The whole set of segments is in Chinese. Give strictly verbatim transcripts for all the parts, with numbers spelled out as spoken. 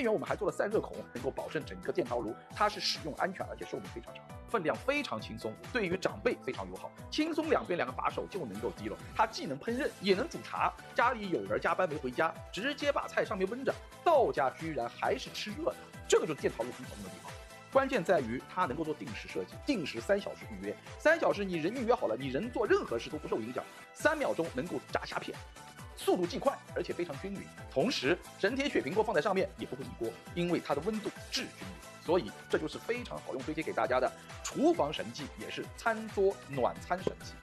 边缘我们还做了散热孔，能够保证整个电陶炉它是使用安全，而且寿命非常长，分量非常轻松，对于长辈非常友好，轻松两边两个把手就能够提了。它既能烹饪，也能煮茶。家里有人加班没回家，直接把菜上面温着，到家居然还是吃热的，这个就是电陶炉很好用的地方。关键在于它能够做定时设计，定时三小时预约，三小时你人预约好了，你人做任何事都不受影响，三秒钟能够炸虾片。速度既快，而且非常均匀。同时，神铁雪平锅放在上面也不会腻锅，因为它的温度至均匀，所以这就是非常好用，推荐给大家的厨房神器，也是餐桌暖餐神器。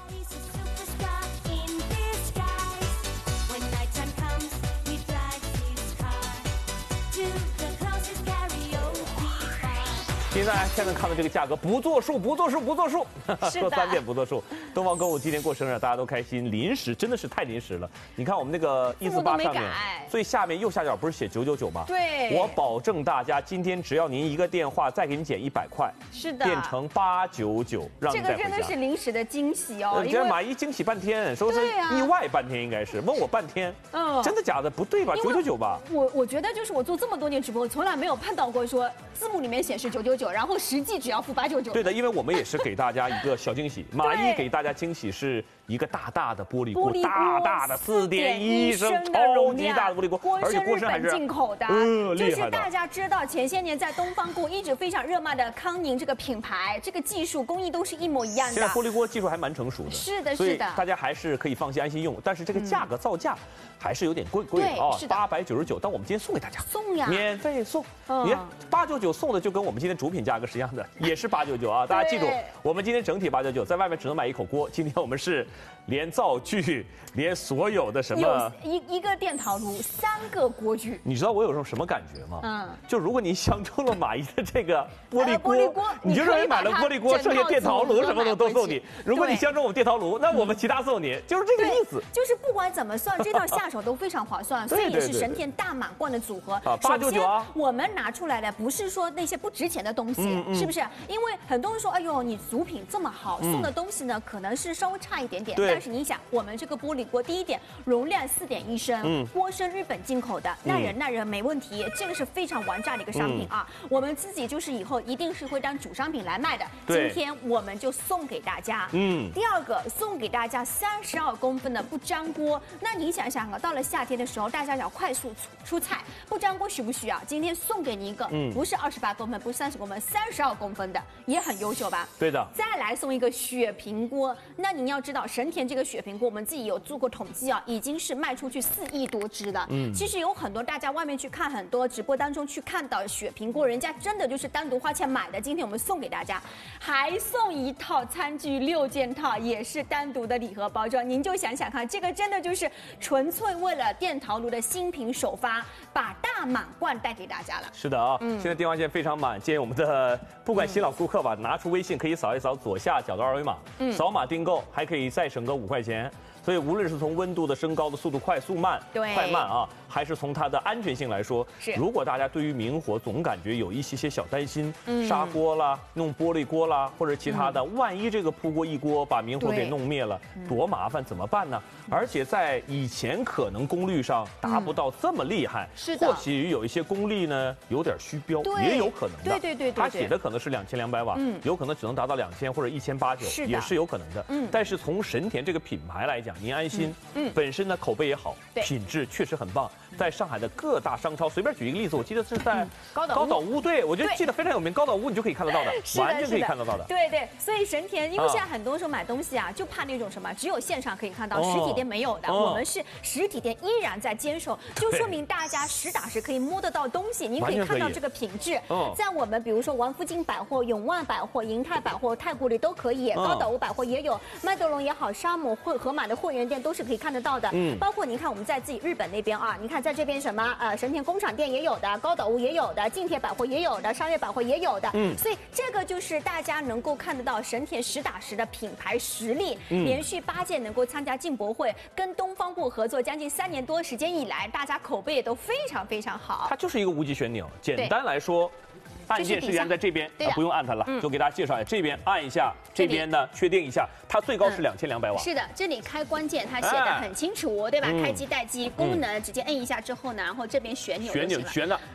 现在现在看的这个价格，不作数，不作数，不作数，说三遍不作数。东方购物今天过生日，大家都开心，临时真的是太临时了。你看我们那个一四八上面，最下面右下角不是写九九九吗？ 对， 我保证大家今天只要您一个电话，再给你减一百块， 是的， 变成八九九，让你带回家。 这个真的是临时的惊喜哦。 因为马一惊喜半天，说是意外半天，应该是问我半天，嗯，真的假的？不对吧？九九九吧？ 我我觉得就是我做这么多年直播，从来没有碰到过说字幕里面显示九九九。然后实际只要付八九九。 对的，因为我们也是给大家一个小惊喜。马一给大家惊喜是一个大大的玻璃锅，大大的四点一升超级大的玻璃锅，而且锅身还是进口的。 嗯，厉害的。 就是大家知道前些年在东方购一直非常热卖的康宁这个品牌，这个技术工艺都是一模一样的。 现在玻璃锅技术还蛮成熟的。 是的，是的。 所以大家还是可以放心安心用，但是这个价格造价还是有点贵贵啊，八百九十九。但我们今天送给大家， 送呀， 免费送。你看八九九送的就跟我们今天主品价格是一样的，也是八九九啊！大家记住，我们今天整体八九九，在外面只能买一口锅。今天我们是连灶具，连所有的什么， 一一个电陶炉，三个锅具。 你知道我有种什么感觉吗？嗯，就如果你相中了马一的这个玻璃锅， 玻璃锅你就说你买了玻璃锅，剩下电陶炉什么的都送你。如果你相中我们电陶炉，那我们其他送你，就是这个意思。 就是不管怎么算，这套下手都非常划算，所以也是神田大满贯的组合啊，八九九啊。 我们拿出来的不是说那些不值钱的东西，是不是？因为很多人说，哎呦，你组品这么好，送的东西呢可能是稍微差一点点。但是你想，我们这个玻璃锅，第一点容量四点一升，锅身日本进口的，耐人耐人没问题，这个是非常完炸的一个商品啊。我们自己就是以后一定是会当主商品来卖的。今天我们就送给大家。嗯。第二个送给大家三十二公分的不粘锅。那你想想啊，到了夏天的时候，大家想快速出菜，不粘锅需不需要？今天送给你一个，不是二十八公分，不是三十公分，三十二公分的，也很优秀吧？ 对的。 再来送一个雪平锅，那您要知道，神田这个雪平锅，我们自己有做过统计啊，已经是卖出去四亿多只了。嗯，其实有很多大家外面去看很多直播当中去看到雪平锅，人家真的就是单独花钱买的。今天我们送给大家，还送一套餐具六件套，也是单独的礼盒包装。您就想想看，这个真的就是纯粹为了电陶炉的新品首发，把大满贯带给大家了。 是的啊，嗯，现在电话线非常满，建议我们的不管新老顾客吧，拿出微信可以扫一扫左下角的二维码，嗯，扫码订购还可以再省个五块钱。所以无论是从温度的升高的速度快速慢， 对， 快慢啊，还是从它的安全性来说， 是。 如果大家对于明火总感觉有一些些小担心，嗯，砂锅啦、弄玻璃锅啦，或者其他的，嗯，万一这个扑锅一锅把明火给弄灭了，多麻烦，怎么办呢？嗯，而且在以前可能功率上达不到这么厉害， 是的。 或许有一些功率呢有点虚标，也有可能的。 对对对对。 他写的可能是两千两百瓦，嗯，有可能只能达到两千或者一千八九，也是有可能的。嗯。但是从神田这个品牌来讲，您安心。嗯，本身呢口碑也好，品质确实很棒。在上海的各大商超，随便举一个例子，我记得是在高岛高岛屋，对我觉得记得非常有名。高岛屋你就可以看得到的，完全可以看得到的。 对对，所以神田，因为现在很多时候买东西啊，就怕那种什么，只有线上可以看到，实体店没有的。我们是实体店依然在坚守，就说明大家实打实可以摸得到东西，您可以看到这个品质。在我们比如说王府井百货、永万百货、银泰百货、太古里都可以，高岛屋百货也有，麦德龙也好，沙姆会盒马的会员店都是可以看得到的。嗯，包括您看我们在自己日本那边啊，你看在这边什么呃神田工厂店也有的，高岛屋也有的，近铁百货也有的，商业百货也有的。嗯，所以这个就是大家能够看得到神田实打实的品牌实力。嗯，连续八届能够参加进博会，跟东方布合作将近三年多时间以来，大家口碑也都非常非常好。 它就是一个无极旋钮，简单来说。按键是原在这边，啊，不用按它了，就给大家介绍一下。这边按一下，这边呢确定一下，它最高是两千两百瓦。 是的，这里开关键它写的很清楚，对吧？开机待机功能直接摁一下之后呢，然后这边旋钮， 旋钮旋了，